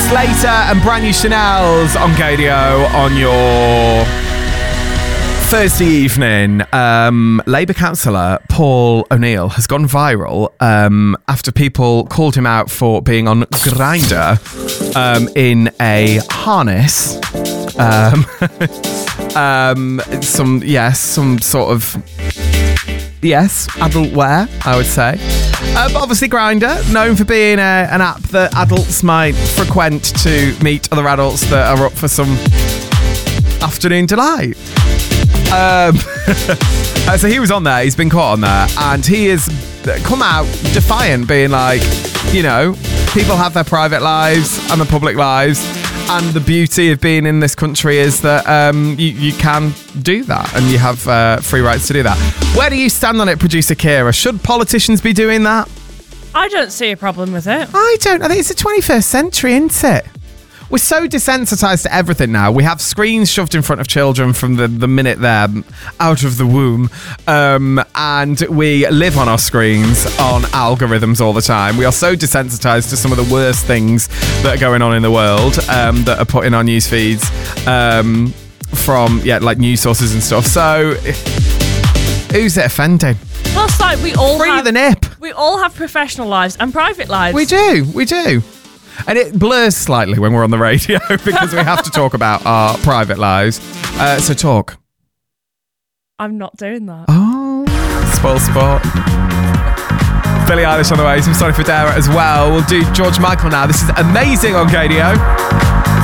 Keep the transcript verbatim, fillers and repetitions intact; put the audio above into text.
Slater and brand new Chanel's on Gadio on your Thursday evening. Um, Labour councillor Paul O'Neill has gone viral um, after people called him out for being on Grindr um, in a harness. Um, um, some, yes, some sort of, yes, adult wear, I would say. Uh, but obviously Grindr, known for being a, an app that adults might frequent to meet other adults that are up for some afternoon delight. Um, so he was on there, he's been caught on there, and he has come out defiant, being like, you know, people have their private lives and the public lives, and the beauty of being in this country is that um, you, you can do that, and you have uh, free rights to do that. Where do you stand on it, producer Kira? Should politicians be doing that? I don't see a problem with it. I don't. I think it's the twenty-first century, isn't it? We're so desensitized to everything now. We have screens shoved in front of children from the, the minute they're out of the womb. Um, and we live on our screens on algorithms all the time. We are so desensitized to some of the worst things that are going on in the world um, that are put in our news feeds um, from, yeah, like news sources and stuff. So, who's it offending? Plus, like, we all Free have... the nip. We all have professional lives and private lives. We do. We do. And it blurs slightly when we're on the radio because we have to talk about our private lives. Uh, so talk. I'm not doing that. Oh, spoil sport. Billie Eilish on the way. Some Sonny Fodera as well. We'll do George Michael now. This is amazing on Gadio.